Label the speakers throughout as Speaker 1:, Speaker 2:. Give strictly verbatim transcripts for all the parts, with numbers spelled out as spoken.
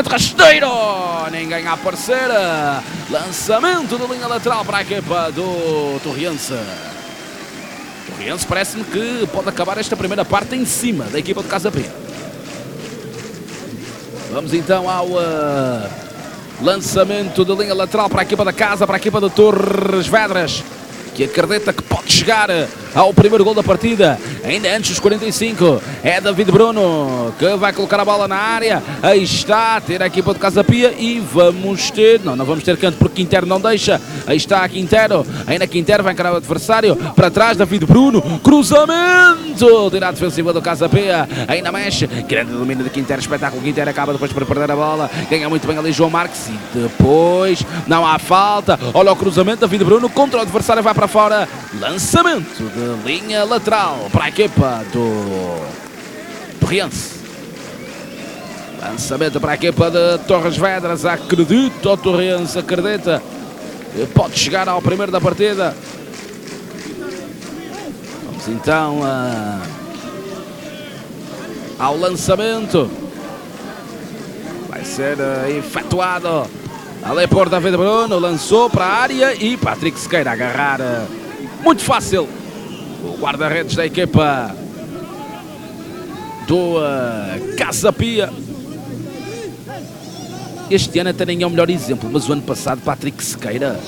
Speaker 1: lançamento rasteiro, ninguém a aparecer. Lançamento de linha lateral para a equipa do Torriense. Torriense parece-me que pode acabar esta primeira parte em cima da equipa do Casa Pia. Vamos então ao uh, lançamento de linha lateral para a equipa da casa, para a equipa de Torres Vedras, que acredita que pode chegar ao primeiro gol da partida, ainda antes dos quarenta e cinco. É David Bruno que vai colocar a bola na área. Aí está, ter a equipa de Casa Pia e vamos ter, não, não vamos ter canto porque Quintero não deixa. Aí está Quintero, ainda Quintero vai encarar o adversário, para trás David Bruno, cruzamento, tira a defensiva do Casa Pia, ainda mexe, grande domínio de Quintero, espetáculo. Quintero acaba depois por perder a bola, ganha muito bem ali João Marques e depois não há falta. Olha o cruzamento, David Bruno contra o adversário, vai para fora, lançamento de linha lateral para a equipa do Torriense. Lançamento para a equipa de Torres Vedras. Acredita o Torriense, acredita que pode chegar ao primeiro da partida. Vamos então uh, ao lançamento. Vai ser uh, efetuado ali por David Bruno, lançou para a área e Patrick Sequeira a agarrar uh, muito fácil o guarda-redes da equipa do uh, Casa Pia. Este ano até nem é o melhor exemplo, mas o ano passado Patrick Sequeira,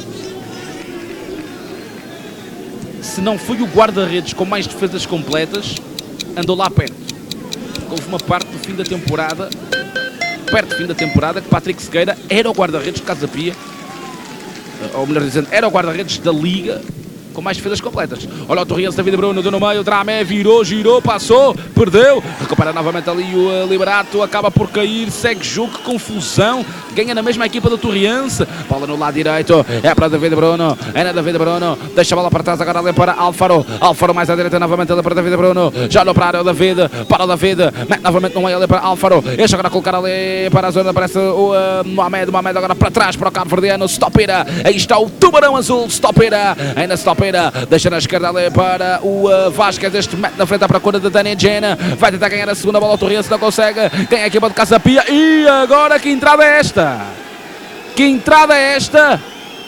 Speaker 1: se não foi o guarda-redes com mais defesas completas, andou lá perto. Houve uma parte do fim da temporada, perto do fim da temporada, que Patrick Sequeira era o guarda-redes de Casa Pia, ou melhor dizendo, era o guarda-redes da Liga com mais defesas completas. Olha o Torriense, David Bruno, deu no meio, Dramé virou, girou, passou, perdeu, recupera novamente ali o uh, Liberato, acaba por cair, segue jogo, que confusão, ganha na mesma equipa do Torriense, bola no lado direito, é para David Bruno, é na David Bruno, deixa a bola para trás, agora ali para Alfaro, Alfaro mais à direita, novamente ali para David Bruno, já no para a área o David, para o David, mete novamente no meio ali para Alfaro, este agora a colocar ali para a zona, aparece o uh, Mohamed, Mohamed agora para trás, para o Cabo Verdeano, Stopira, aí está o Tubarão Azul, Stopira, ainda Stopira, deixa na esquerda ali para o uh, Vasquez, este mete na frente à procura de Dani Jena, vai tentar ganhar a segunda bola, o Torriense não consegue, ganha a equipa de Casa Pia e agora que entrada é esta? Que entrada é esta?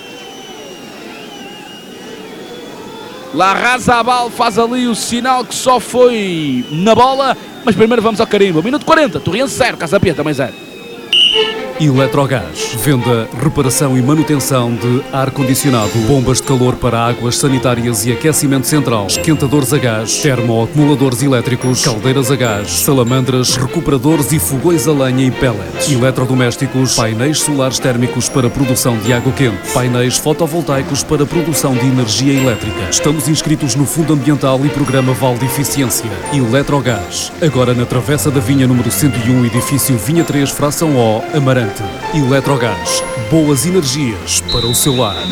Speaker 1: Larrazabal faz ali o sinal que só foi na bola, mas primeiro vamos ao carimbo. Minuto quarenta, Torriense zero, Casa Pia também zero.
Speaker 2: Eletrogás, venda, reparação e manutenção de ar-condicionado, bombas de calor para águas sanitárias e aquecimento central, esquentadores a gás, termoacumuladores elétricos, caldeiras a gás, salamandras, recuperadores e fogões a lenha e pellets, eletrodomésticos, painéis solares térmicos para produção de água quente, painéis fotovoltaicos para produção de energia elétrica. Estamos inscritos no Fundo Ambiental e Programa Val de Eficiência. Eletrogás, agora na Travessa da Vinha número cento e um, edifício Vinha três, fração O, Amarante. Eletrogás, boas energias para o seu lar.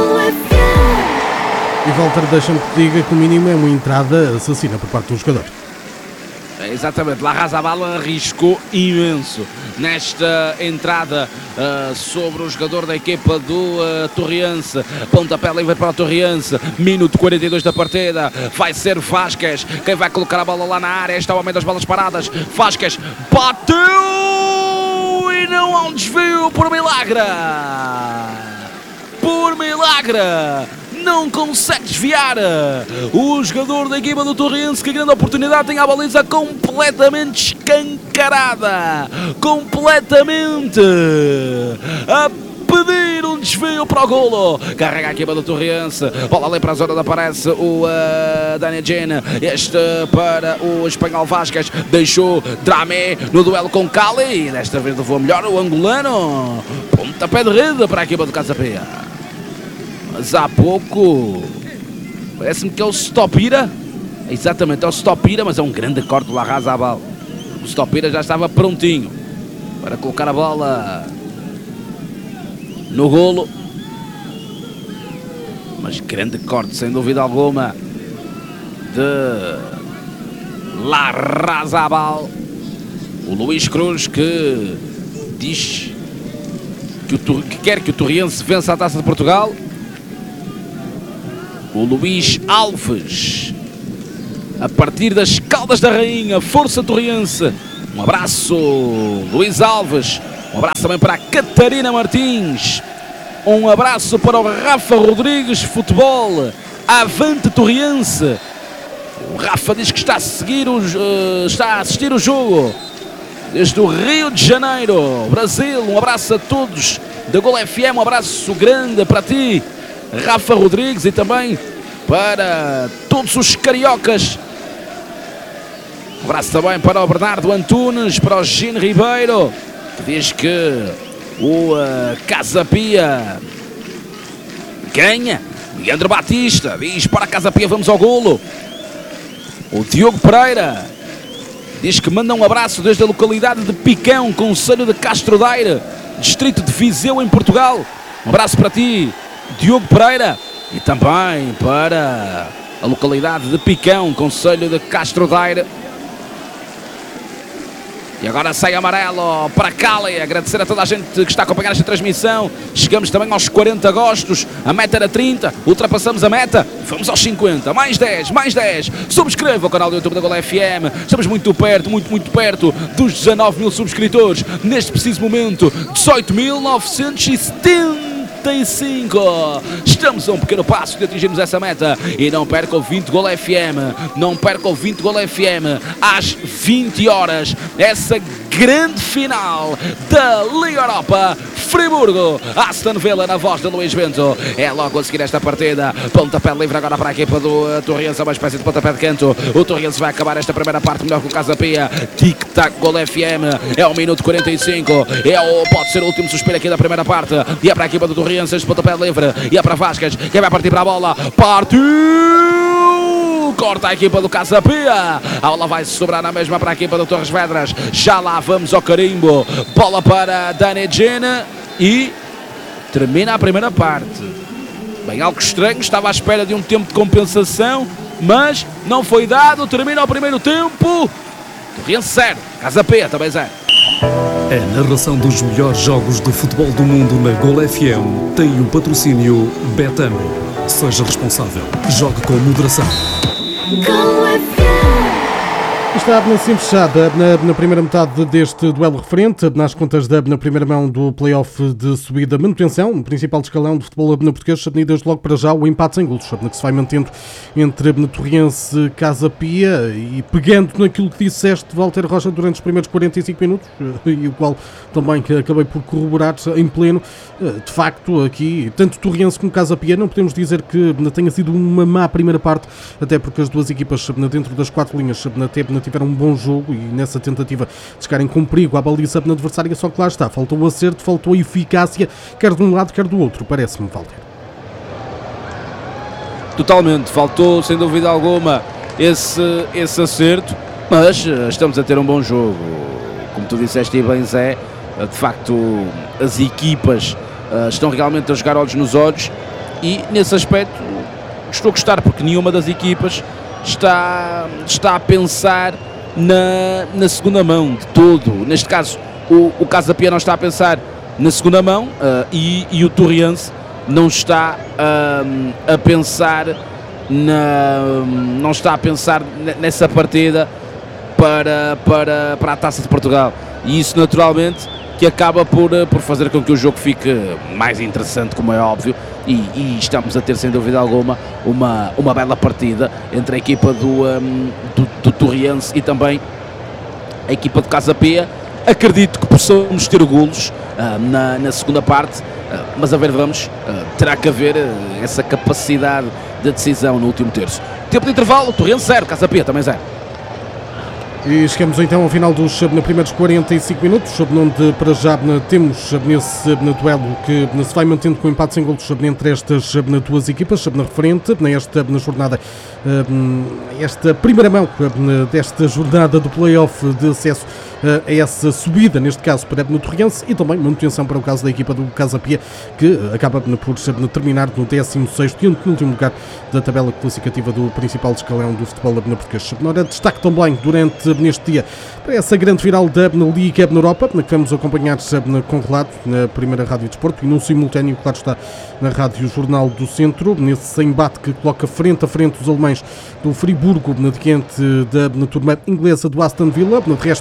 Speaker 3: E Walter, deixa-me que te diga que o mínimo é uma entrada assassina por parte de um jogador.
Speaker 1: É, exatamente, Larrazabal arriscou imenso nesta entrada uh, sobre o jogador da equipa do uh, Torriense. Pontapé livre para o Torriense, minuto quarenta e dois da partida, vai ser Vasquez quem vai colocar a bola lá na área. Este é o homem das bolas paradas, Vasquez bateu e não há um desvio, por milagre, por milagre, não consegue desviar o jogador da equipa do Torriense, que grande oportunidade, tem a baliza completamente escancarada, completamente a pedir um desvio para o golo. Carrega a equipa do Torriense, bola ali para a zona onde aparece o uh, Dani Jena, este para o espanhol Vasquez, deixou Dramé no duelo com Cali, desta vez levou melhor o angolano, pontapé de rede para a equipa do Casa Pia. Mas há pouco parece-me que é o Stopira, exatamente, é o Stopira, mas é um grande corte do Larrazabal. O Stopira já estava prontinho para colocar a bola no golo, mas grande corte, sem dúvida alguma, de Larrazabal. O Luís Cruz, que diz que, o, que quer que o Torriense vença a Taça de Portugal. O Luís Alves, a partir das Caldas da Rainha, força Torriense. Um abraço, Luís Alves, Um abraço também para a Catarina Martins. Um abraço para o Rafa Rodrigues Futebol, Avante Torriense. O Rafa diz que está a seguir, o, uh, está a assistir o jogo desde o Rio de Janeiro, Brasil. Um abraço a todos da Gol F M, um abraço grande para ti, Rafa Rodrigues, e também para todos os cariocas. Um abraço também para o Bernardo Antunes, para o Gino Ribeiro, que diz que o uh, Casa Pia ganha. Leandro Batista diz: para a Casa Pia, vamos ao golo. O Diogo Pereira diz que manda um abraço desde a localidade de Picão, concelho de Castro Daire, distrito de Viseu, em Portugal. Um abraço para ti, Diogo Pereira, e também para a localidade de Picão, concelho de Castro Daire. E agora sai amarelo para Cali. Agradecer a toda a gente que está a acompanhar esta transmissão. Chegamos também aos quarenta gostos. A meta era trinta, ultrapassamos a meta. Vamos aos cinquenta, mais dez, mais dez. Subscreva o canal do YouTube da Gol F M. Estamos muito perto, muito, muito perto dos dezanove mil subscritores. Neste preciso momento, dezoito mil novecentos e setenta e cinco. Estamos a um pequeno passo de atingirmos essa meta. E não perca o vinte Gol F M. Não perca o vinte Gol F M às vinte horas. Essa grande final da Liga Europa. Friburgo, Aston Villa, na voz de Luís Bento. É logo a seguir esta partida. Pontapé livre agora para a equipa do uh, Torriense. Uma espécie de pontapé de canto. O Torriense vai acabar esta primeira parte melhor que o Casa Pia. Tic-tac, Gol F M. É o minuto quarenta e cinco. É o, pode ser o último suspiro aqui da primeira parte. E é para a equipa do Torriense. Este pontapé livre. E é para Vasquez. Quem vai partir para a bola? Partiu! Corta a equipa do Casa Pia. A bola vai sobrar na mesma para a equipa do Torres Vedras. Já lá vamos ao carimbo. Bola para Dani Gene. E termina a primeira parte. Bem, algo estranho. Estava à espera de um tempo de compensação, mas não foi dado. Termina o primeiro tempo. Torriense zero, Casa Pia também zero.
Speaker 2: A narração dos melhores jogos do futebol do mundo na Gol F M tem o patrocínio Betano. Seja responsável. Jogue com moderação.
Speaker 4: Gol F M.
Speaker 3: Está sempre fechada na, na primeira metade deste duelo referente, nas contas da na primeira mão do play-off de subida manutenção, no principal escalão do futebol na português, desde logo para já o empate sem golos, que se vai mantendo entre a Torriense e Casa Pia, e pegando naquilo que disseste, Walter Rocha, durante os primeiros quarenta e cinco minutos, e o qual também que acabei por corroborar em pleno, de facto aqui, tanto Torriense como Casa Pia, não podemos dizer que tenha sido uma má primeira parte, até porque as duas equipas dentro das quatro linhas até tiveram um bom jogo e nessa tentativa de chegarem com perigo à baliza na adversária, só que lá está, faltou o acerto, faltou a eficácia, quer de um lado, quer do outro, parece-me, Walter.
Speaker 1: Totalmente, faltou sem dúvida alguma esse, esse acerto, mas estamos a ter um bom jogo. Como tu disseste bem, Zé, de facto as equipas uh, estão realmente a jogar olhos nos olhos, e nesse aspecto estou a gostar, porque nenhuma das equipas está, está a pensar na, na segunda mão de todo. Neste caso o, o Casa Pia não está a pensar na segunda mão, uh, e, e o Torriense não está uh, a pensar na, não está a pensar nessa partida para, para, para a Taça de Portugal, e isso naturalmente que acaba por, por fazer com que o jogo fique mais interessante, como é óbvio, e, e estamos a ter sem dúvida alguma uma, uma bela partida entre a equipa do, um, do, do Torriense e também a equipa de Casa Pia. Acredito que possamos ter golos uh, na, na segunda parte, uh, mas a ver, vamos, uh, terá que haver uh, essa capacidade de decisão no último terço. Tempo de intervalo, Torriense zero, Casa Pia também zero.
Speaker 3: E chegamos então ao final dos primeiros quarenta e cinco minutos, onde para já temos nesse duelo que se vai mantendo com o empate sem golos entre estas duas equipas, na referente, nesta na jornada, esta primeira mão desta jornada do play-off de acesso a essa subida, neste caso para o Torriense, e também manutenção para o caso da equipa do Casa Pia, que acaba por terminar no décimo sexto e último lugar da tabela classificativa do principal escalão do futebol na português. Ora, destaque também durante neste dia para essa grande final da Liga na Europa, na que vamos acompanhar com relato na primeira Rádio Desporto e num simultâneo, claro está, na Rádio Jornal do Centro, nesse embate que coloca frente a frente os alemães do Friburgo, na diante da na turma inglesa do Aston Villa. No resto,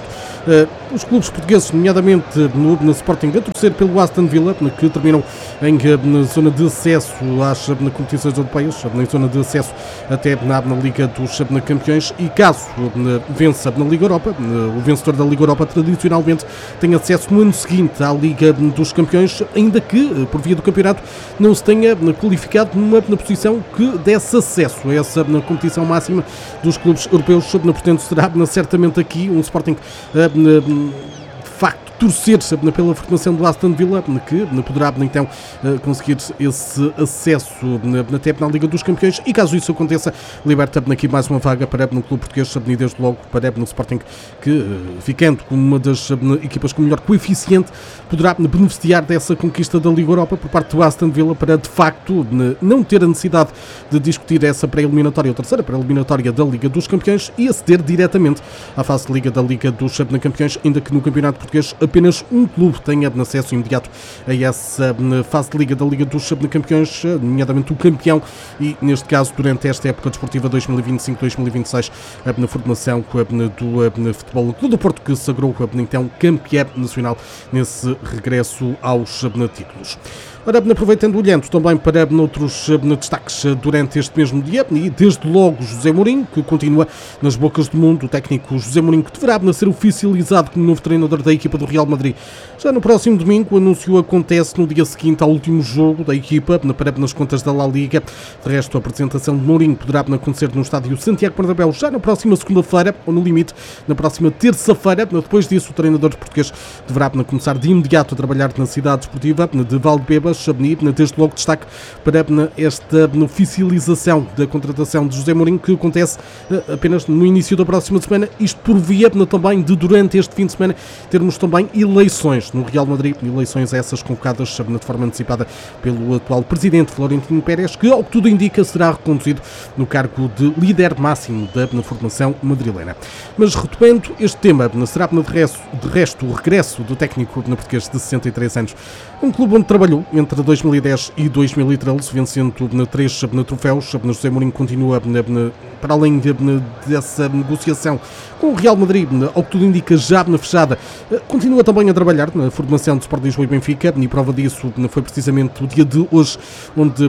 Speaker 3: os clubes portugueses, nomeadamente no, no Sporting, a torcer pelo Aston Villa, que terminam em na zona de acesso às na competições europeias, na zona de acesso até na, na Liga dos na Campeões, e caso na, vença na Liga Europa, na, o vencedor da Liga Europa tradicionalmente tem acesso no ano seguinte à Liga dos Campeões, ainda que por via do campeonato não se tenha na, qualificado numa na posição que desse acesso a essa na competição máxima dos clubes europeus. Na, portanto, será na, certamente aqui um Sporting na, de facto torcer pela formação do Aston Villa, que poderá então conseguir esse acesso até na Liga dos Campeões, e caso isso aconteça, liberta aqui mais uma vaga para no clube português, e desde logo para no Sporting, que ficando como uma das equipas com melhor coeficiente, poderá beneficiar dessa conquista da Liga Europa por parte do Aston Villa, para de facto não ter a necessidade de discutir essa pré-eliminatória, ou terceira pré-eliminatória da Liga dos Campeões, e aceder diretamente à fase de Liga da Liga dos Campeões, ainda que no Campeonato Português apenas um clube tenha acesso imediato a essa fase de Liga da Liga dos Campeões, nomeadamente o campeão, e neste caso durante esta época desportiva dois mil e vinte e cinco dois mil e vinte e seis, na formação do Futebol Clube do Porto, que se sagrou então campeão nacional nesse regresso aos títulos. Ora, aproveitando, olhando também para outros destaques durante este mesmo dia, e desde logo José Mourinho, que continua nas bocas do mundo, o técnico José Mourinho, que deverá ser oficializado como novo treinador da equipa do Real Madrid já no próximo domingo. O anúncio acontece no dia seguinte ao último jogo da equipa, nas contas da La Liga. De resto, a apresentação de Mourinho poderá acontecer no estádio Santiago Bernabéu já na próxima segunda-feira, ou no limite, na próxima terça-feira. Depois disso, o treinador português deverá começar de imediato a trabalhar na cidade desportiva de Valdebebas. Desde logo destaque para esta oficialização da contratação de José Mourinho, que acontece apenas no início da próxima semana, isto por via também de, durante este fim de semana, termos também eleições no Real Madrid, eleições essas convocadas de forma antecipada pelo atual presidente Florentino Pérez, que, ao que tudo indica, será reconduzido no cargo de líder máximo da formação madrilena. Mas retomando este tema, será de resto, de resto o regresso do técnico português de sessenta e três anos, um clube onde trabalhou entre dois mil e dez e dois mil e treze, vencendo três troféus. José Mourinho continua, para além dessa negociação com o Real Madrid, ao que tudo indica, já na fechada, continua também a trabalhar na formação do Sport Lisboa e Benfica, e prova disso foi precisamente o dia de hoje, onde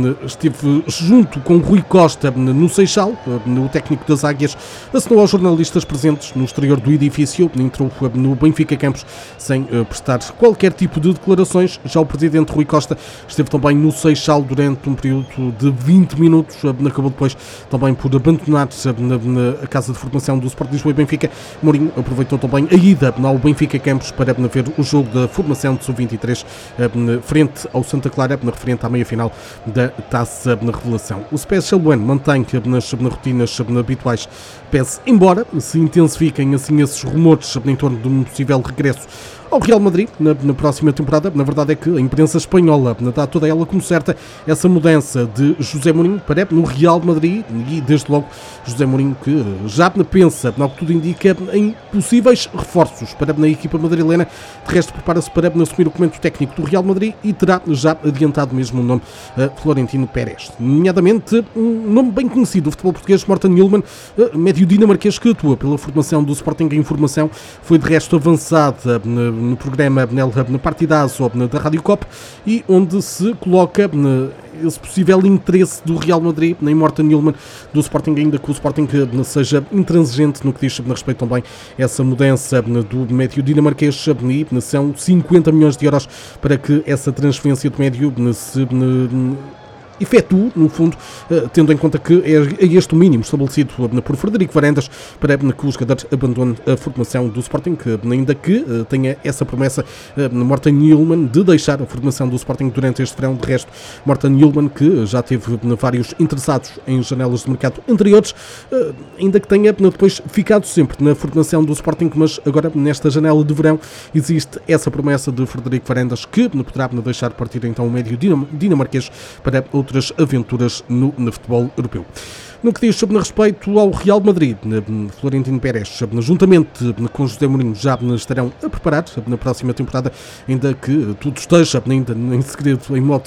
Speaker 3: esteve junto com Rui Costa no Seixal. O técnico das Águias assinou aos jornalistas presentes no exterior do edifício, entrou no Benfica Campos sem prestar qualquer tipo de declarações. Já o presidente Rui Costa esteve também no Seixal durante um período de vinte minutos, acabou depois também por abandonar a casa de formação do Sport Lisboa e Benfica. Mourinho aproveitou também a ida ao Benfica Campos para ver o jogo da formação de sub vinte e três frente ao Santa Clara, referente à meia-final da Taça na Revelação. O Special One mantém nas rotinas habituais, pese embora se intensifiquem assim esses rumores em torno de um possível regresso ao Real Madrid na, na próxima temporada. Na verdade é que a imprensa espanhola dá toda ela como certa essa mudança de José Mourinho para no Real Madrid, e desde logo José Mourinho que já pensa, ao que tudo indica, em possíveis reforços para na equipa madrilena. De resto, prepara-se para assumir o comando técnico do Real Madrid e terá já adiantado mesmo o nome Florentino Pérez, nomeadamente um nome bem conhecido do futebol português, Morten Hjulmand, médio dinamarquês que atua pela formação do Sporting. A informação foi de resto avançada no programa na Partidazo da Rádio Cop, e onde se coloca esse possível interesse do Real Madrid em Morten Hjulmand do Sporting, ainda que o Sporting seja intransigente no que diz a respeito também a essa mudança do médio dinamarquês, e são cinquenta milhões de euros para que essa transferência do médio se efetue, no fundo, tendo em conta que é este o mínimo estabelecido por Frederico Varandas para que o jogador abandone a formação do Sporting, ainda que tenha essa promessa Morten Hjulmand de deixar a formação do Sporting durante este verão. De resto, Morten Hjulmand, que já teve vários interessados em janelas de mercado anteriores, ainda que tenha depois ficado sempre na formação do Sporting, mas agora nesta janela de verão existe essa promessa de Frederico Varandas, que poderá deixar partir então o médio dinamarquês para outras aventuras no, no futebol europeu. No que diz sobre respeito ao Real Madrid, Florentino Pérez, juntamente com José Mourinho, já estarão a preparar na próxima temporada, ainda que tudo esteja ainda em segredo, em modo